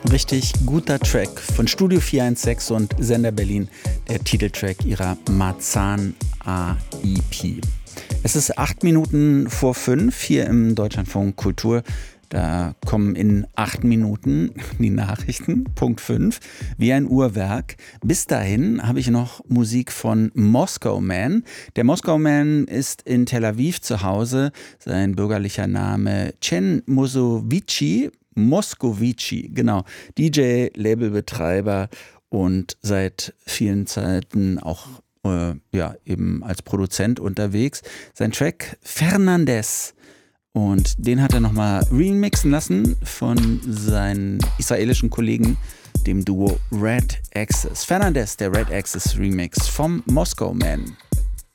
Richtig guter Track von Studio 416 und Sender Berlin, der Titeltrack ihrer Marzahn-A-EP. Es ist 8 Minuten vor 5 hier im Deutschlandfunk Kultur. Da kommen in 8 Minuten die Nachrichten, Punkt 5, wie ein Uhrwerk. Bis dahin habe ich noch Musik von Moscow Man. Der Moscow Man ist in Tel Aviv zu Hause. Sein bürgerlicher Name Chen Moskovici, genau. DJ, Labelbetreiber und seit vielen Zeiten auch eben als Produzent unterwegs. Sein Track Fernandez. Und den hat er nochmal remixen lassen von seinen israelischen Kollegen, dem Duo Red Axis. Fernandez, der Red Axis Remix vom Moscow Man.